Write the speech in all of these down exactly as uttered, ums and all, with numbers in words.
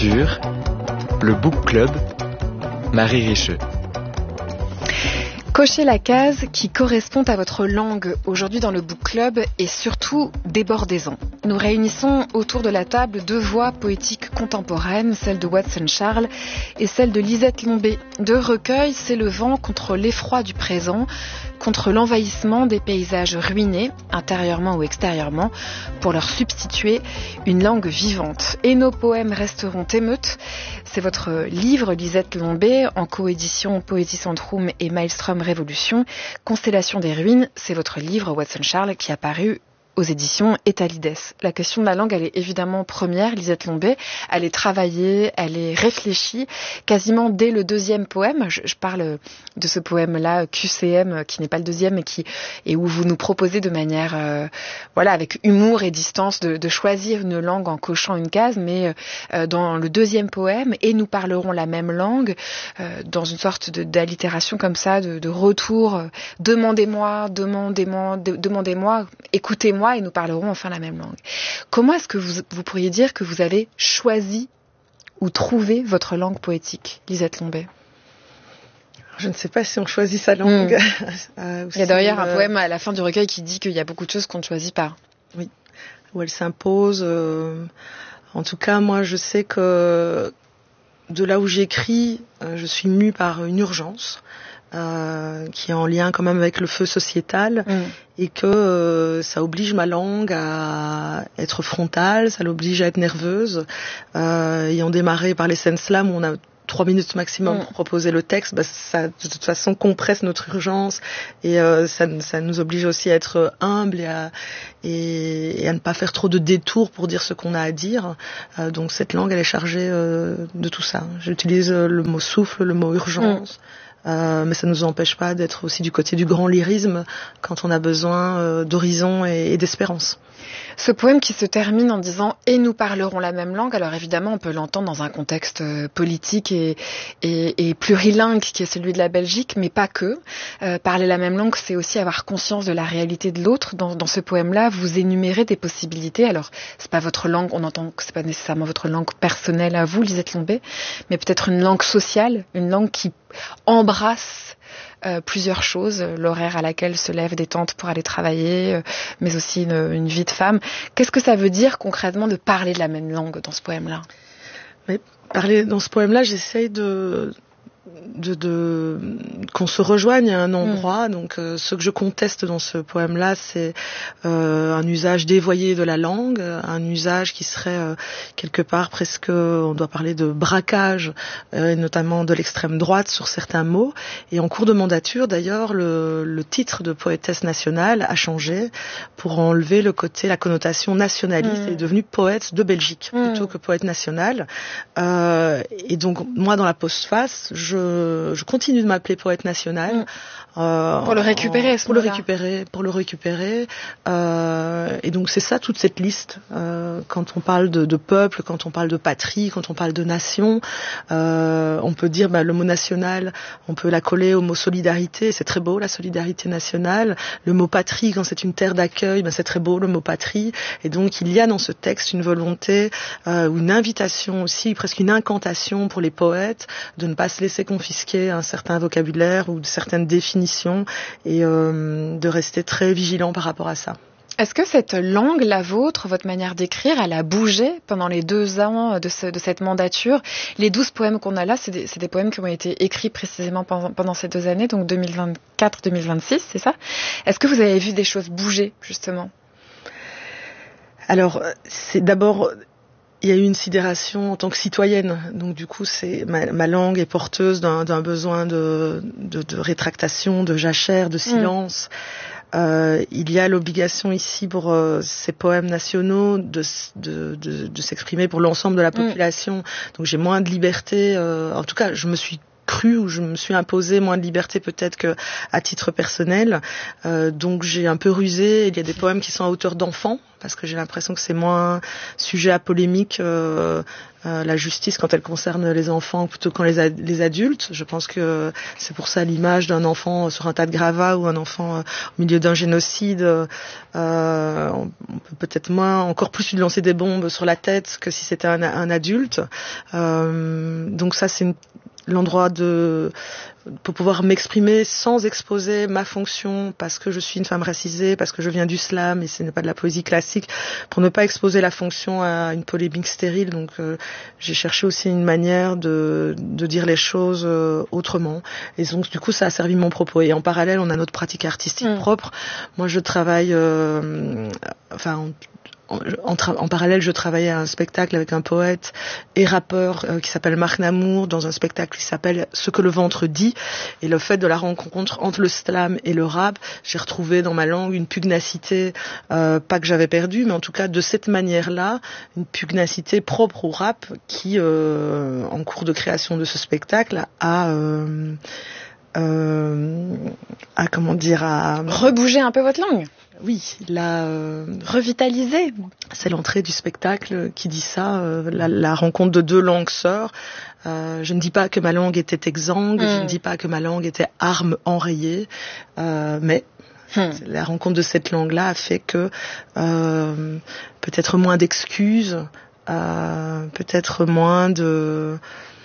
Culture, le Book Club, Marie Richeux. Cochez la case qui correspond à votre langue aujourd'hui dans le Book Club et surtout débordez-en. Nous réunissons autour de la table deux voix poétiques contemporaines, celle de Watson Charles et celle de Lisette Lombé. Deux recueils s'élevant contre l'effroi du présent, contre l'envahissement des paysages ruinés, intérieurement ou extérieurement, pour leur substituer une langue vivante. Et nos poèmes resteront émeutes. C'est votre livre, Lisette Lombé, en coédition Poésie Centrum et Maelstrom Révolution. Constellation des ruines, c'est votre livre, Watson Charles, qui a paru aux éditions Etalides. La question de la langue, elle est évidemment première, Lisette Lombé. Elle est travaillée, elle est réfléchie, quasiment dès le deuxième poème. Je, je parle de ce poème-là, Q C M, qui n'est pas le deuxième, et qui et où vous nous proposez de manière, euh, voilà, avec humour et distance, de, de choisir une langue en cochant une case. Mais euh, dans le deuxième poème, et nous parlerons la même langue, euh, dans une sorte de, d'allitération comme ça, de, de retour. Euh, demandez-moi, demandez-moi, de, demandez-moi, écoutez-moi. Et nous parlerons enfin la même langue. Comment est-ce que vous, vous pourriez dire que vous avez choisi ou trouvé votre langue poétique, Lisette Lombé? Je ne sais pas si on choisit sa langue. Mmh. euh, Il y a d'ailleurs euh... un poème à la fin du recueil qui dit qu'il y a beaucoup de choses qu'on ne choisit pas. Oui, où elle s'impose. Euh... En tout cas, moi, je sais que de là où j'écris, euh, je suis mue par une urgence. Euh, qui est en lien quand même avec le feu sociétal, mmh. et que euh, ça oblige ma langue à être frontale, ça l'oblige à être nerveuse. Euh, ayant démarré par les scènes slam où on a trois minutes maximum mmh. pour proposer le texte, bah, ça de toute façon compresse notre urgence et euh, ça, ça nous oblige aussi à être humble et à, et, et à ne pas faire trop de détours pour dire ce qu'on a à dire. Euh, donc cette langue, elle est chargée euh, de tout ça. J'utilise le mot souffle, le mot urgence. Mmh. Euh, mais ça ne nous empêche pas d'être aussi du côté du grand lyrisme quand on a besoin euh, d'horizon et, et d'espérance. Ce poème qui se termine en disant « Et nous parlerons la même langue », alors évidemment on peut l'entendre dans un contexte euh, politique et, et, et plurilingue qui est celui de la Belgique, mais pas que. Euh, parler la même langue, c'est aussi avoir conscience de la réalité de l'autre. Dans, dans ce poème-là, vous énumérez des possibilités. Alors, c'est pas votre langue, on entend que c'est pas nécessairement votre langue personnelle à vous, Lisette Lombé, mais peut-être une langue sociale, une langue qui embrasse Euh, plusieurs choses, l'horaire à laquelle se lèvent des tantes pour aller travailler, euh, mais aussi une, une vie de femme. Qu'est-ce que ça veut dire concrètement de parler de la même langue dans ce poème-là? Mais parler dans ce poème-là, j'essaye de de, de qu'on se rejoigne à un endroit. Mmh. Donc euh, ce que je conteste dans ce poème-là, c'est euh, un usage dévoyé de la langue, un usage qui serait euh, quelque part presque, on doit parler de braquage, euh, et notamment de l'extrême droite sur certains mots. Et en cours de mandature, d'ailleurs, le, le titre de poétesse nationale a changé pour enlever le côté, la connotation nationaliste. Mmh. Elle est devenue poète de Belgique mmh. plutôt que poète nationale. Euh, et donc moi, dans la postface, je Je, je continue de m'appeler poète national. Mmh. Euh, pour le récupérer, en, pour le récupérer, pour le récupérer. Euh, et donc c'est ça toute cette liste. Euh, quand on parle de, de peuple, quand on parle de patrie, quand on parle de nation, euh, on peut dire bah, le mot national, on peut la coller au mot solidarité. C'est très beau la solidarité nationale. Le mot patrie, quand c'est une terre d'accueil, bah, c'est très beau le mot patrie. Et donc il y a dans ce texte une volonté euh, ou une invitation aussi, presque une incantation pour les poètes de ne pas se laisser confisquer un certain vocabulaire ou de certaines définitions et euh, de rester très vigilant par rapport à ça. Est-ce que cette langue, la vôtre, votre manière d'écrire, elle a bougé pendant les deux ans de, ce, de cette mandature? Les douze poèmes qu'on a là, c'est des, c'est des poèmes qui ont été écrits précisément pendant, pendant ces deux années, donc deux mille vingt-quatre deux mille vingt-six, c'est ça? Est-ce que vous avez vu des choses bouger, justement? Alors, c'est d'abord... Il y a eu une sidération en tant que citoyenne, donc du coup, c'est ma, ma langue est porteuse d'un, d'un besoin de, de, de rétractation, de jachère, de silence. Mmh. Euh, il y a l'obligation ici pour euh, ces poèmes nationaux de, de, de, de s'exprimer pour l'ensemble de la population. Mmh. Donc j'ai moins de liberté. Euh, en tout cas, je me suis cru, où je me suis imposé moins de liberté peut-être qu'à titre personnel. Euh, donc j'ai un peu rusé. Il y a des poèmes qui sont à hauteur d'enfant, parce que j'ai l'impression que c'est moins sujet à polémique, euh, euh, la justice quand elle concerne les enfants plutôt que les, ad- les adultes. Je pense que c'est pour ça l'image d'un enfant sur un tas de gravats ou un enfant euh, au milieu d'un génocide. Euh, on, on peut peut-être moins, encore plus lui lancer des bombes sur la tête que si c'était un, un adulte. Euh, donc ça c'est une l'endroit de pour pouvoir m'exprimer sans exposer ma fonction, parce que je suis une femme racisée, parce que je viens du slam et ce n'est pas de la poésie classique, pour ne pas exposer la fonction à une polémique stérile. Donc euh, j'ai cherché aussi une manière de de dire les choses euh, autrement, et donc du coup ça a servi mon propos. Et en parallèle on a notre pratique artistique mmh. propre. Moi je travaille euh, enfin en, En, tra- en parallèle, je travaillais à un spectacle avec un poète et rappeur euh, qui s'appelle Marc Namour, dans un spectacle qui s'appelle Ce que le ventre dit. Et le fait de la rencontre entre le slam et le rap, j'ai retrouvé dans ma langue une pugnacité, euh, pas que j'avais perdue, mais en tout cas de cette manière-là, une pugnacité propre au rap qui, euh, en cours de création de ce spectacle, a... Euh, euh, à comment dire, à rebouger un peu votre langue. Oui, la euh, revitaliser. C'est l'entrée du spectacle qui dit ça, euh, la, la rencontre de deux langues sœurs. Euh, je ne dis pas que ma langue était exsangue, mmh. je ne dis pas que ma langue était arme enrayée, euh, mais mmh. la rencontre de cette langue-là a fait que euh, peut-être moins d'excuses, euh, peut-être moins de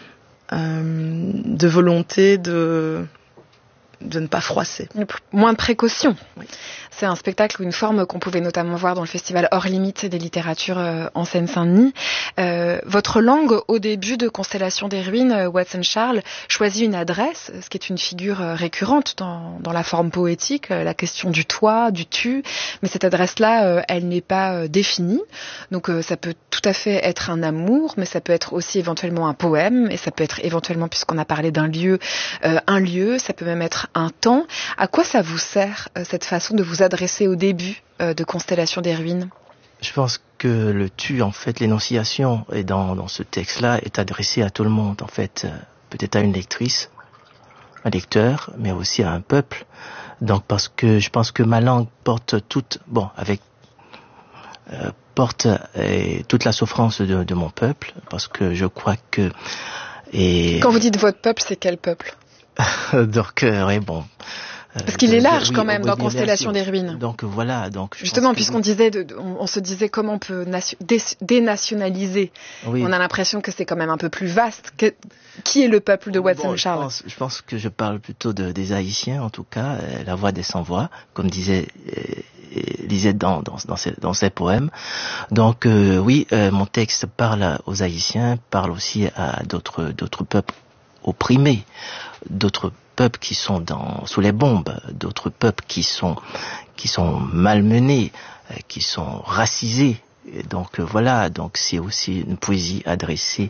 euh, de volonté de de ne pas froisser. Moins de précautions. Oui. C'est un spectacle ou une forme qu'on pouvait notamment voir dans le festival Hors Limite des littératures euh, en Seine-Saint-Denis. Euh, votre langue, au début de Constellation des ruines, euh, Watson Charles choisit une adresse, ce qui est une figure euh, récurrente dans, dans la forme poétique, euh, la question du toi, du tu. Mais cette adresse-là, euh, elle n'est pas euh, définie. Donc euh, ça peut tout à fait être un amour, mais ça peut être aussi éventuellement un poème, et ça peut être éventuellement, puisqu'on a parlé d'un lieu, euh, un lieu, ça peut même être un temps. À quoi ça vous sert, euh, cette façon de vous adresser au début euh, de Constellation des ruines? Je pense que le tu, en fait, l'énonciation est dans, dans ce texte-là est adressée à tout le monde, en fait, euh, peut-être à une lectrice, un lecteur, mais aussi à un peuple. Donc, parce que je pense que ma langue porte toute, bon, avec euh, porte euh, toute la souffrance de, de mon peuple, parce que je crois que et quand vous dites votre peuple, c'est quel peuple? Donc, euh, oui, bon. Parce qu'il est large, oui, quand même, dans Constellation des ruines. Donc voilà, donc justement, puisqu'on disait, de, on, on se disait comment on peut nation, dé, dénationaliser. Oui. On a l'impression que c'est quand même un peu plus vaste. Que, qui est le peuple de Watson bon, Charles? je pense, je pense que je parle plutôt de, des Haïtiens, en tout cas, euh, la voix des sans-voix, comme disait euh, Lisette dans, dans, dans, ses, dans ses poèmes. Donc euh, oui, euh, mon texte parle aux Haïtiens, parle aussi à d'autres, d'autres peuples opprimés, d'autres peuples qui sont dans, sous les bombes, d'autres peuples qui sont, qui sont malmenés, qui sont racisés. Et donc voilà, donc c'est aussi une poésie adressée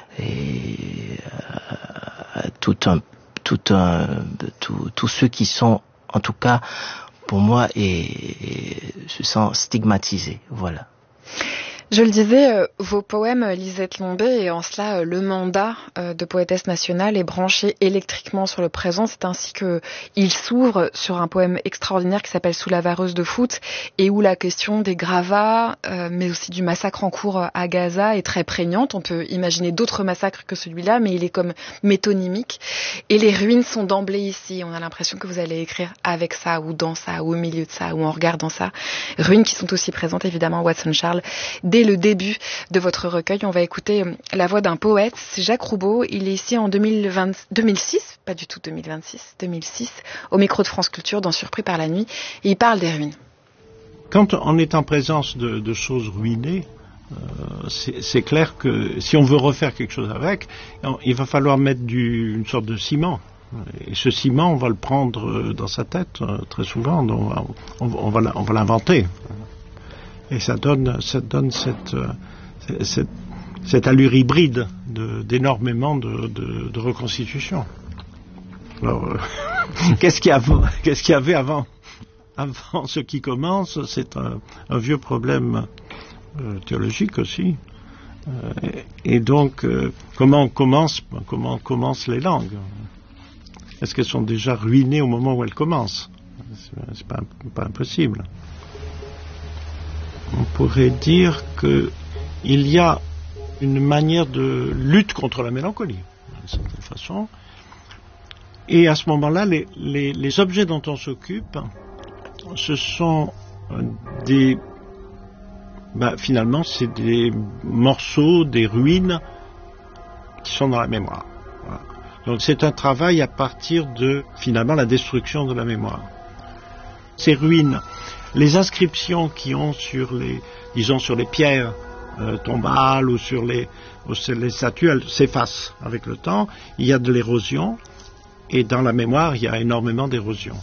et, à tout un, tout un, tout, tous ceux qui sont, en tout cas, pour moi, et, et se sentent stigmatisés. Voilà. Je le disais, euh, vos poèmes, Lisette Lombé, et en cela, euh, le mandat euh, de poétesse nationale est branché électriquement sur le présent. C'est ainsi que il s'ouvre sur un poème extraordinaire qui s'appelle Sous la vareuse de foot, et où la question des gravats, euh, mais aussi du massacre en cours à Gaza est très prégnante. On peut imaginer d'autres massacres que celui-là, mais il est comme métonymique. Et les ruines sont d'emblée ici. On a l'impression que vous allez écrire avec ça, ou dans ça, ou au milieu de ça, ou en regardant ça. Ruines qui sont aussi présentes, évidemment, Watson Charles. Dès le début de votre recueil, on va écouter la voix d'un poète, c'est Jacques Roubaud. Il est ici en deux mille vingt, deux mille six, pas du tout deux mille vingt-six, deux mille six, au micro de France Culture dans Surpris par la nuit, et il parle des ruines. Quand on est en présence de, de choses ruinées, euh, c'est, c'est clair que si on veut refaire quelque chose avec, il va falloir mettre du, une sorte de ciment. Et ce ciment, on va le prendre dans sa tête, très souvent, on va, on, on va, on va l'inventer. Et ça donne, ça donne cette, cette, cette allure hybride de, d'énormément de, de, de reconstitution. Alors, euh, qu'est-ce qu'il y avait, qu'est-ce qu'il y avait avant, avant ce qui commence? C'est un, un vieux problème euh, théologique aussi. Euh, et donc, euh, comment on commence, comment commencent les langues? Est-ce qu'elles sont déjà ruinées au moment où elles commencent? C'est, c'est pas, pas impossible. On pourrait dire que il y a une manière de lutte contre la mélancolie, d'une certaine façon. Et à ce moment-là, les, les, les objets dont on s'occupe, ce sont des... Ben, finalement, c'est des morceaux, des ruines qui sont dans la mémoire. Voilà. Donc c'est un travail à partir de, finalement, la destruction de la mémoire. Ces ruines, les inscriptions qui ont sur les, disons, sur les pierres euh, tombales ou sur les, ou sur les statues, elles s'effacent avec le temps. Il y a de l'érosion, et dans la mémoire, il y a énormément d'érosion.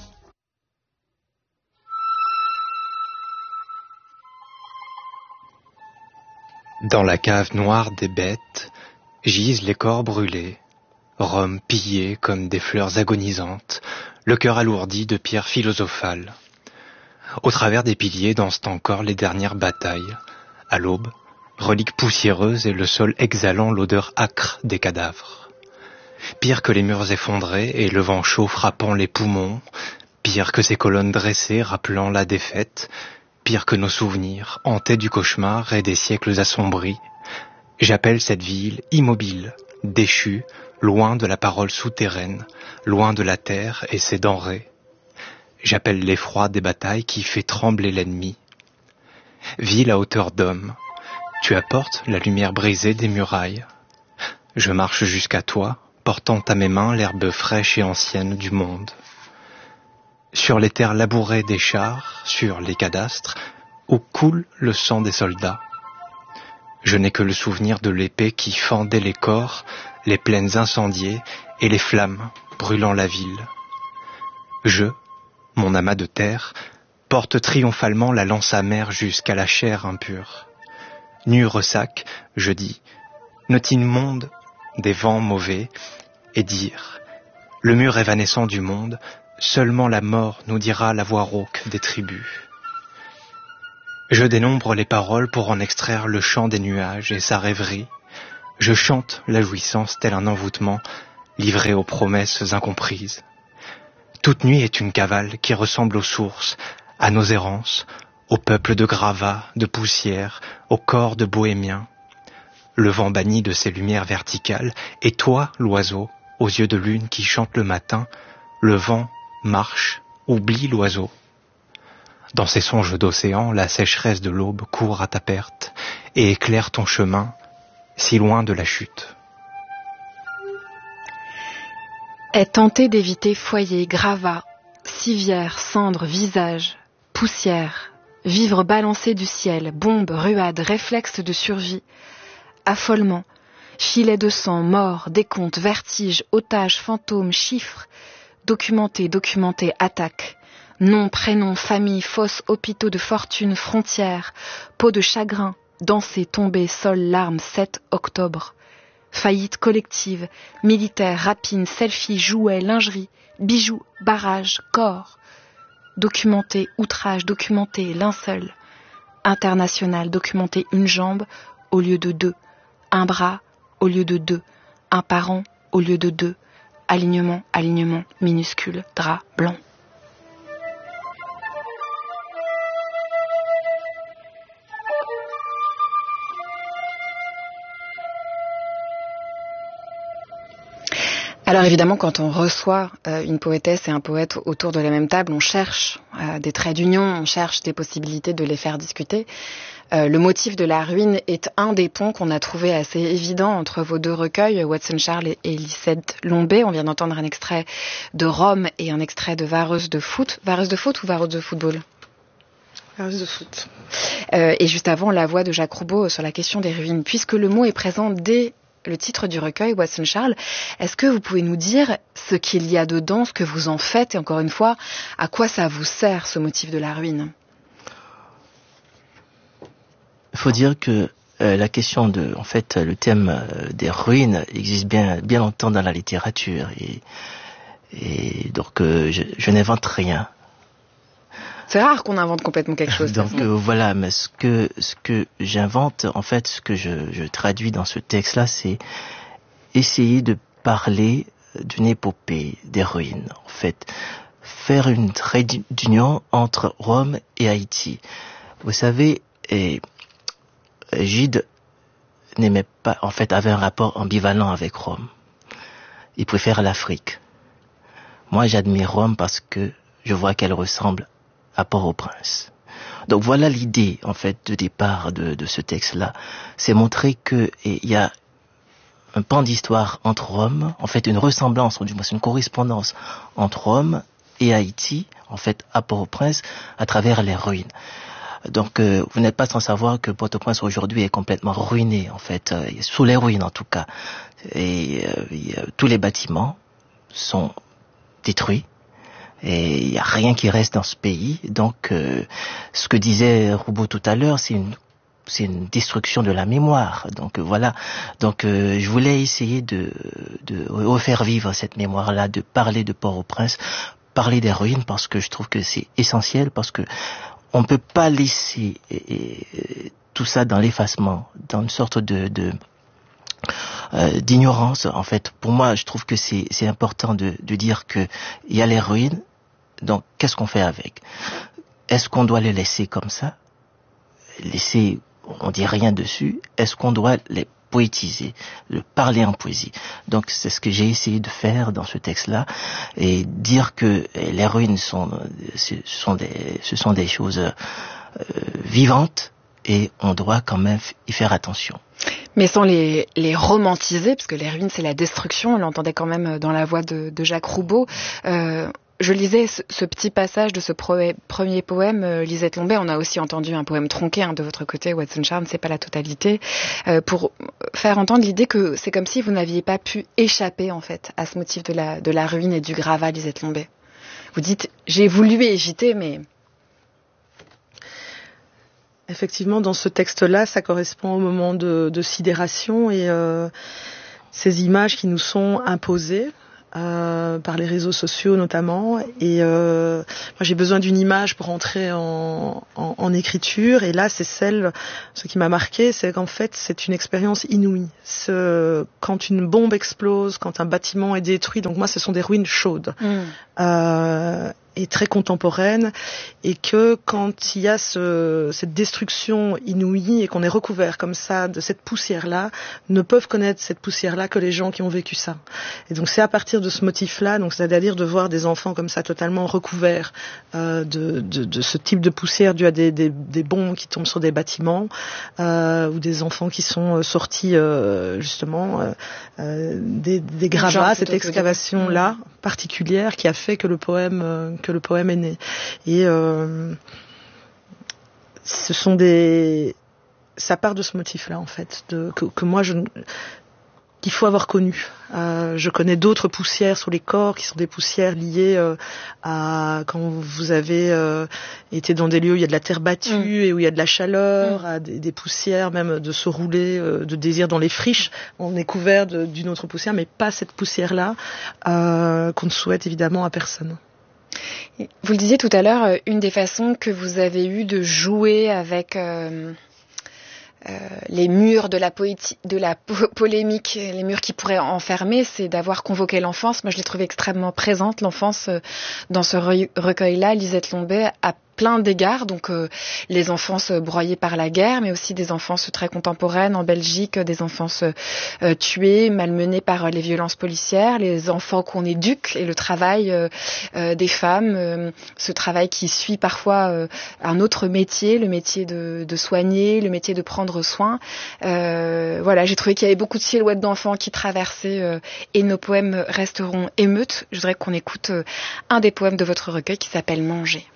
Dans la cave noire des bêtes, gisent les corps brûlés, Rome pillée comme des fleurs agonisantes, le cœur alourdi de pierres philosophales. Au travers des piliers dansent encore les dernières batailles. À l'aube, reliques poussiéreuses et le sol exhalant l'odeur âcre des cadavres. Pire que les murs effondrés et le vent chaud frappant les poumons, pire que ces colonnes dressées rappelant la défaite, pire que nos souvenirs, hantés du cauchemar et des siècles assombris, j'appelle cette ville immobile, déchue, loin de la parole souterraine, loin de la terre et ses denrées. J'appelle l'effroi des batailles qui fait trembler l'ennemi. Ville à hauteur d'homme, tu apportes la lumière brisée des murailles. Je marche jusqu'à toi, portant à mes mains l'herbe fraîche et ancienne du monde. Sur les terres labourées des chars, sur les cadastres, où coule le sang des soldats. Je n'ai que le souvenir de l'épée qui fendait les corps, les plaines incendiées et les flammes brûlant la ville. Je, mon amas de terre, porte triomphalement la lance amère jusqu'à la chair impure. Nu ressac, je dis, n'est-il monde des vents mauvais, et dire, le mur évanescent du monde, seulement la mort nous dira la voix rauque des tribus. Je dénombre les paroles pour en extraire le chant des nuages et sa rêverie. Je chante la jouissance tel un envoûtement, livré aux promesses incomprises. Toute nuit est une cavale qui ressemble aux sources, à nos errances, au peuple de gravats, de poussière, au corps de bohémiens. Le vent banni de ses lumières verticales, et toi, l'oiseau, aux yeux de lune qui chante le matin, le vent marche, oublie l'oiseau. Dans ces songes d'océan, la sécheresse de l'aube court à ta perte et éclaire ton chemin, si loin de la chute. Est tenté d'éviter foyer, gravat, civière, cendre, visage, poussière, vivre balancé du ciel, bombe, ruade, réflexe de survie, affolement, filet de sang, mort, décompte, vertige, otage, fantôme, chiffres, documenté, documenté, attaque, nom, prénom, famille, fosse, hôpitaux de fortune, frontières, peau de chagrin, danser, tomber, sol, larmes, sept octobre, faillite collective, militaire, rapine, selfie, jouet, lingerie, bijoux, barrage, corps, documenté, outrage, documenté, linceul, international, documenté, une jambe au lieu de deux, un bras au lieu de deux, un parent au lieu de deux, alignement, alignement, minuscule, drap, blanc. Alors évidemment, quand on reçoit euh, une poétesse et un poète autour de la même table, on cherche euh, des traits d'union, on cherche des possibilités de les faire discuter. Euh, le motif de la ruine est un des ponts qu'on a trouvé assez évident entre vos deux recueils, Watson Charles et, et Lisette Lombé. On vient d'entendre un extrait de Rome et un extrait de Vareuse de foot. Vareuse de foot ou Vareuse de football ? Vareuse de foot. Euh, et juste avant, la voix de Jacques Roubaud sur la question des ruines. Puisque le mot est présent dès le titre du recueil, Watson Charles, est-ce que vous pouvez nous dire ce qu'il y a dedans, ce que vous en faites, et encore une fois, à quoi ça vous sert, ce motif de la ruine ? Il faut dire que euh, la question de, en fait, le thème euh, des ruines existe bien, bien longtemps dans la littérature, et, et donc euh, je, je n'invente rien. C'est rare qu'on invente complètement quelque chose. Donc euh, voilà, mais ce que ce que j'invente, en fait, ce que je, je traduis dans ce texte-là, c'est essayer de parler d'une épopée d'héroïne. En fait, faire une trait d'union entre Rome et Haïti. Vous savez, et, Gide n'aimait pas, en fait, avait un rapport ambivalent avec Rome. Il préfère l'Afrique. Moi, j'admire Rome parce que je vois qu'elle ressemble à Port-au-Prince. Donc voilà l'idée, en fait, de départ de, de ce texte-là. C'est montrer que il y a un pan d'histoire entre Rome, en fait, une ressemblance, ou du moins une correspondance entre Rome et Haïti, en fait, à Port-au-Prince, à travers les ruines. Donc, euh, vous n'êtes pas sans savoir que Port-au-Prince aujourd'hui est complètement ruiné, en fait, euh, sous les ruines en tout cas. Et euh, tous les bâtiments sont détruits. Et il n'y a rien qui reste dans ce pays. Donc, euh, ce que disait Roubaud tout à l'heure, c'est une, c'est une destruction de la mémoire. Donc, euh, voilà. Donc, euh, je voulais essayer de, de refaire vivre cette mémoire-là, de parler de Port-au-Prince, parler des ruines, parce que je trouve que c'est essentiel, parce que on ne peut pas laisser et, et, tout ça dans l'effacement, dans une sorte de... de Euh, d'ignorance. En fait, pour moi, je trouve que c'est, c'est important de, de dire que il y a les ruines. Donc, qu'est-ce qu'on fait avec? Est-ce qu'on doit les laisser comme ça? Laisser, on dit rien dessus. Est-ce qu'on doit les poétiser, le parler en poésie? Donc, c'est ce que j'ai essayé de faire dans ce texte-là, et dire que les ruines sont, ce sont des, ce sont des choses euh, vivantes, et on doit quand même y faire attention. Mais sans les, les romantiser, parce que les ruines, c'est la destruction, on l'entendait quand même dans la voix de, de Jacques Roubaud. Euh, je lisais ce, ce petit passage de ce pro, premier poème, euh, Lisette Lombet. On a aussi entendu un poème tronqué hein, de votre côté, Watson Charles, c'est pas la totalité, euh, pour faire entendre l'idée que c'est comme si vous n'aviez pas pu échapper en fait à ce motif de la, de la ruine et du gravat, Lisette Lombet. Vous dites, j'ai voulu éviter, mais... Effectivement, dans ce texte-là, ça correspond au moment de, de sidération et euh, ces images qui nous sont imposées euh, par les réseaux sociaux notamment. Et euh, moi, j'ai besoin d'une image pour entrer en, en, en écriture. Et là, c'est celle, ce qui m'a marqué, c'est qu'en fait, c'est une expérience inouïe. Ce, quand une bombe explose, quand un bâtiment est détruit, donc moi, ce sont des ruines chaudes. Mmh. Euh, et très contemporaine, et que quand il y a ce, cette destruction inouïe et qu'on est recouvert comme ça de cette poussière-là, ne peuvent connaître cette poussière-là que les gens qui ont vécu ça. Et donc c'est à partir de ce motif-là, donc c'est-à-dire de voir des enfants comme ça totalement recouverts euh, de, de, de ce type de poussière due à des, des, des bombes qui tombent sur des bâtiments, euh, ou des enfants qui sont sortis euh, justement euh, euh, des, des gravats, cette excavation-là particulière qui a fait que le poème euh, que le poème est né. Et euh, ce sont des, ça part de ce motif-là en fait, de, que, que moi je, qu'il faut avoir connu. Euh, je connais d'autres poussières sur les corps qui sont des poussières liées euh, à quand vous avez euh, été dans des lieux où il y a de la terre battue mmh. et où il y a de la chaleur, mmh. à des, des poussières même de se rouler, euh, de désir dans les friches. On est couvert de, d'une autre poussière, mais pas cette poussière-là euh, qu'on ne souhaite évidemment à personne. Vous le disiez tout à l'heure, une des façons que vous avez eu de jouer avec euh, euh, les murs de la, poéti- de la po- polémique, les murs qui pourraient enfermer, c'est d'avoir convoqué l'enfance. Moi, je l'ai trouvée extrêmement présente, l'enfance, euh, dans ce re- recueil-là. Lisette Lombet a plein d'égards, donc euh, les enfances broyées par la guerre, mais aussi des enfances très contemporaines en Belgique, des enfances euh, tuées, malmenées par les violences policières, les enfants qu'on éduque et le travail euh, euh, des femmes, euh, ce travail qui suit parfois euh, un autre métier, le métier de, de soigner, le métier de prendre soin. Euh, voilà, j'ai trouvé qu'il y avait beaucoup de silhouettes d'enfants qui traversaient euh, et nos poèmes resteront émeutes. Je voudrais qu'on écoute euh, un des poèmes de votre recueil qui s'appelle Manger.